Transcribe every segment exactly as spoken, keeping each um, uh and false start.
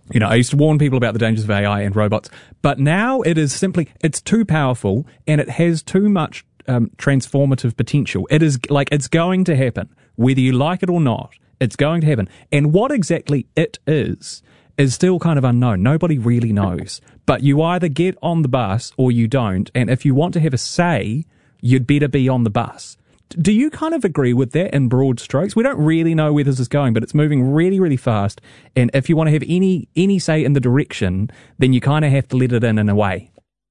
You know, I used to warn people about the dangers of A I and robots, but now it is simply, it's too powerful and it has too much um, transformative potential. It is like, it's going to happen, whether you like it or not. It's going to happen. And what exactly it is, is still kind of unknown. Nobody really knows. But you either get on the bus or you don't. And if you want to have a say, you'd better be on the bus. Do you kind of agree with that in broad strokes? We don't really know where this is going, but it's moving really, really fast. And if you want to have any any say in the direction, then you kind of have to let it in in a way.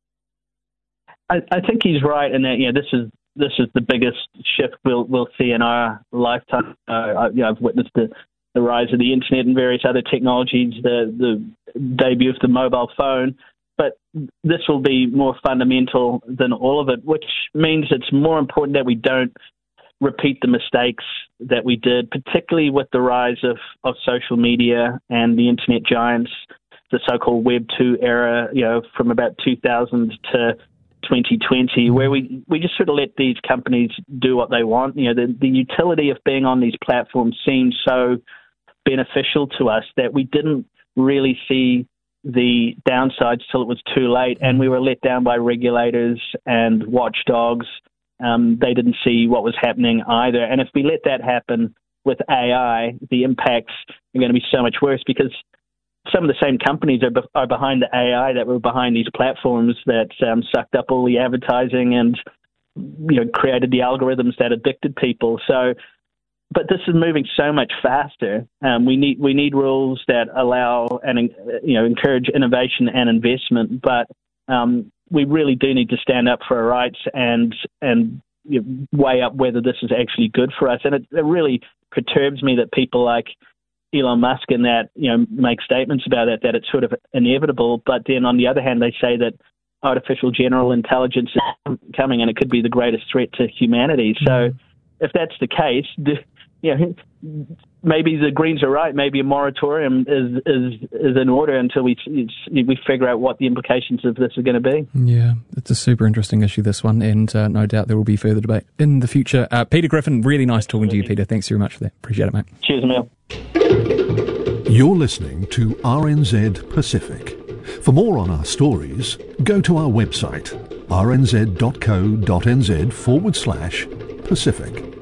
I, I think he's right in that, you know, this is this is the biggest shift we'll we'll see in our lifetime. Uh, I, you know, I've witnessed the, the rise of the internet and various other technologies, the the debut of the mobile phone. But this will be more fundamental than all of it, which means it's more important that we don't repeat the mistakes that we did, particularly with the rise of, of social media and the internet giants, the so-called Web two era, you know, from about two thousand to twenty twenty, where we, we just sort of let these companies do what they want. You know, the, the utility of being on these platforms seems so beneficial to us that we didn't really see the downsides till it was too late, and we were let down by regulators and watchdogs. Um, they didn't see what was happening either. And if we let that happen with A I, the impacts are going to be so much worse, because some of the same companies are, be- are behind the A I that were behind these platforms that um, sucked up all the advertising and, you know, created the algorithms that addicted people. So, but this is moving so much faster. Um, we need we need rules that allow and, you know, encourage innovation and investment. But um, we really do need to stand up for our rights and and you know, weigh up whether this is actually good for us. And it, it really perturbs me that people like Elon Musk and that, you know, make statements about it, that it's sort of inevitable. But then on the other hand, they say that artificial general intelligence is coming and it could be the greatest threat to humanity. So if that's the case, the, you know, maybe the Greens are right. Maybe a moratorium is is, is in order until we we figure out what the implications of this are going to be. Yeah, it's a super interesting issue, this one, and uh, no doubt there will be further debate in the future. Uh, Peter Griffin, really nice talking to you, Peter. Thanks very much for that. Appreciate it, mate. Cheers, Emil. You're listening to R N Z Pacific. For more on our stories, go to our website, rnz.co.nz forward slash Pacific.